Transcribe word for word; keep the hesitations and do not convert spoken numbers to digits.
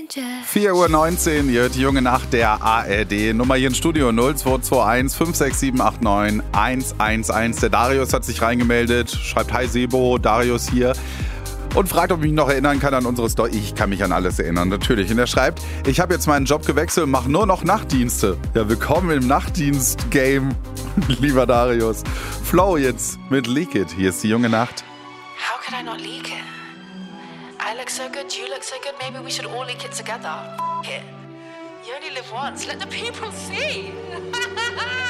vier Uhr neunzehn, ihr hört die junge Nacht der A R D. Nummer hier im Studio null zwei zwei eins fünf sechs sieben acht neun eins eins eins. Der Darius hat sich reingemeldet, schreibt Hi Sebo, Darius hier. Und fragt, ob ich mich noch erinnern kann an unsere Story. Ich kann mich an alles erinnern, natürlich. Und er schreibt, ich habe jetzt meinen Job gewechselt und mache nur noch Nachtdienste. Ja, willkommen im Nachtdienst-Game, lieber Darius. Flow jetzt mit Leak It. Hier ist die junge Nacht. How could I not leak it? I look so good, you look so good, maybe we should all leak it together. F*** it. You only live once, let the people see.